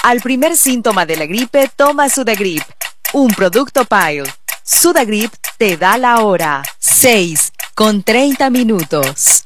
Al primer síntoma de la gripe, toma Sudagrip, un producto Pile. Sudagrip te da la hora, 6:30.